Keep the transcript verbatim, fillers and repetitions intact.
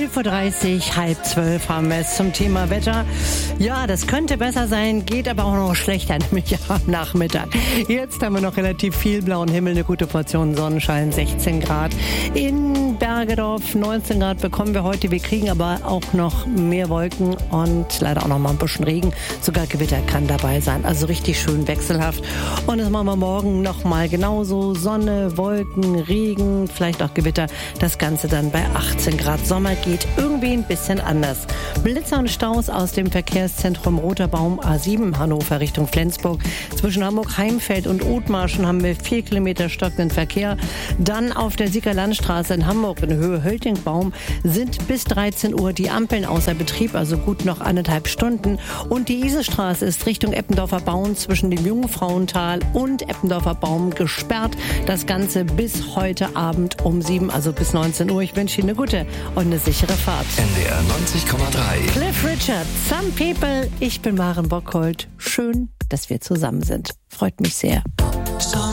elf Uhr dreißig, halb zwölf haben wir es zum Thema Wetter. Ja, das könnte besser sein, geht aber auch noch schlechter, nämlich am Nachmittag. Jetzt haben wir noch relativ viel blauen Himmel, eine gute Portion Sonnenschein, sechzehn Grad. In Bergedorf neunzehn Grad bekommen wir heute. Wir kriegen aber auch noch mehr Wolken und leider auch noch mal ein bisschen Regen. Sogar Gewitter kann dabei sein. Also richtig schön wechselhaft. Und das machen wir morgen noch mal genauso. Sonne, Wolken, Regen, vielleicht auch Gewitter. Das Ganze dann bei achtzehn Grad. Sommer geht irgendwie ein bisschen anders. Blitzer und Staus aus dem Verkehrszentrum Roter Baum A sieben Hannover Richtung Flensburg. Zwischen Hamburg-Heimfeld und Othmarschen haben wir vier Kilometer stockenden Verkehr. Dann auf der Sieger Landstraße in Hamburg in Höhe Höltingbaum sind bis dreizehn Uhr die Ampeln außer Betrieb, also gut noch anderthalb Stunden. Und die Isestraße ist Richtung Eppendorfer Baum zwischen dem Jungfrauental und Eppendorfer Baum gesperrt. Das Ganze bis heute Abend um sieben, also bis neunzehn Uhr. Ich wünsche Ihnen eine gute und eine sichere Fahrt. N D R neunzig Komma drei. Cliff Richard, Some People. Ich bin Maren Bockholt. Schön, dass wir zusammen sind. Freut mich sehr. Some